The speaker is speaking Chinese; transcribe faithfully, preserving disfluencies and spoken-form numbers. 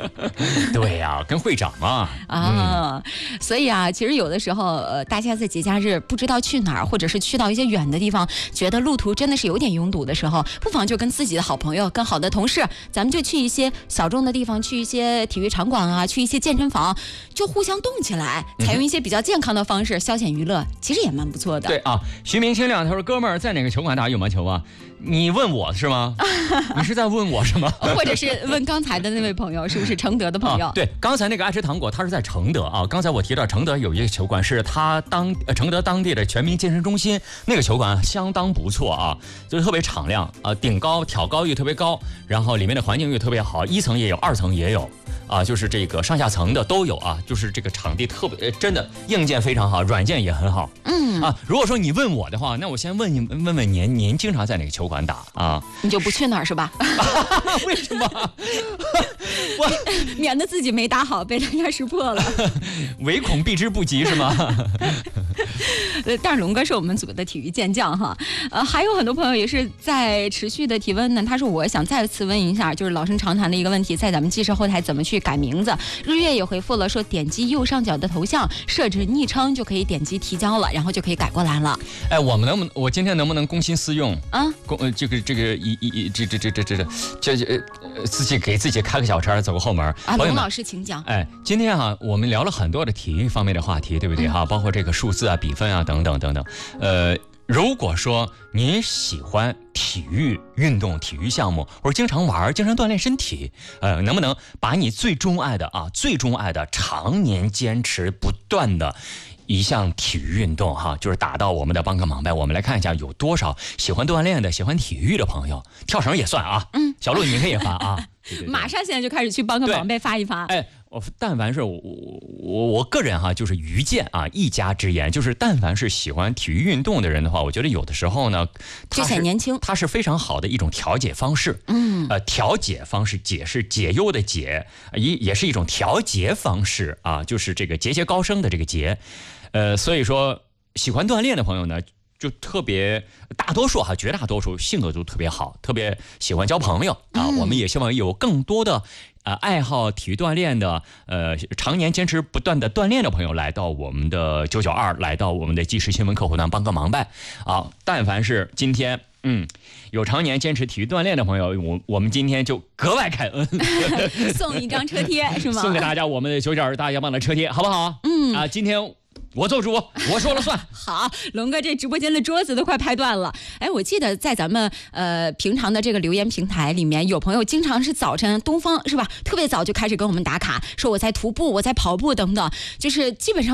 对呀、啊，跟会长嘛。 啊、嗯，所以啊，其实有的时候，呃，大家在节假日不知道去哪儿，或者是去到一些远的地方，觉得路途真的是有点拥堵的时候，不妨就跟自己的好朋友、跟好的同事，咱们就去一些小众的地方，去一些体育场馆啊，去一些健身房，就互相动起来，采用一些比较健康的方式消遣娱乐，其实也蛮不错的。 对啊，徐明清亮他说：“哥们儿，在哪个球馆打羽毛球啊？你问我是吗？你是在问我是吗？ 或者是问刚才的那位朋友是不是承德的朋友？ 啊、对，刚才那个爱吃糖果，他是在承德啊。刚才我提到承德有一个球馆，是他当呃承德当地的全民健身中心，那个球馆相当不错啊，就是特别敞亮啊，顶高挑高又特别高，然后里面的环境又特别好，一层也有，二层也有。”啊，就是这个上下层的都有啊，就是这个场地特别真的硬件非常好，软件也很好。嗯啊，如果说你问我的话，那我先问你问问您，您经常在哪个球馆打啊？ 你就不去那儿是吧？ 为什么？ 我免得自己没打好被人家识破了。 唯恐避之不及是吗？ 呃，但是龙哥是我们组的体育健将哈，呃，还有很多朋友也是在持续的提问呢。他说我想再次问一下，就是老生常谈的一个问题，在咱们记事后台怎么去改名字？日月也回复了说，点击右上角的头像，设置昵称就可以点击提交了，然后就可以改过来了。 哎，我们能不能，我今天能不能公心私用啊？ 公呃这个这个一一一这这这这这这这呃自己给自己开个小差，走个后门啊。龙老师请讲。 哎，今天哈、啊、我们聊了很多的体育方面的话题，对不对哈？嗯、包括这个数字啊、比分啊等等等等。呃，如果说您喜欢体育运动、体育项目，或者经常玩、经常锻炼身体，呃，能不能把你最钟爱的啊、最钟爱的、常年坚持不断的一项体育运动哈，就是打到我们的帮个忙呗。我们来看一下有多少喜欢锻炼的、喜欢体育的朋友，跳绳也算啊。嗯，小鹿你可以发啊。对对对， 马上现在就开始去帮个忙呗，发一发。 哎，我但凡是我我我个人哈，就是愚见啊，一家之言，就是但凡是喜欢体育运动的人的话，我觉得有的时候呢， 就显年轻， 它是非常好的一种调节方式。嗯，呃，调节方式，解是解忧的解，也也是一种调节方式啊，就是这个节节高升的这个节。呃，所以说喜欢锻炼的朋友呢，就特别大多数哈，绝大多数性格都特别好，特别喜欢交朋友啊。嗯、我们也希望有更多的呃爱好体育锻炼的，呃常年坚持不断的锻炼的朋友来到我们的九九二，来到我们的即时新闻客户端帮个忙呗啊。但凡是今天嗯有常年坚持体育锻炼的朋友，我我们今天就格外感恩， 送一张车贴是吗？ 送给大家我们的九九二大家帮的车贴，好不好？嗯啊，今天我做主，我说了算。 好，龙哥这直播间的桌子都快拍断了。哎，我记得在咱们呃平常的这个留言平台里面，有朋友经常是早晨东方是吧，特别早就开始跟我们打卡，说我在徒步，我在跑步等等，就是基本上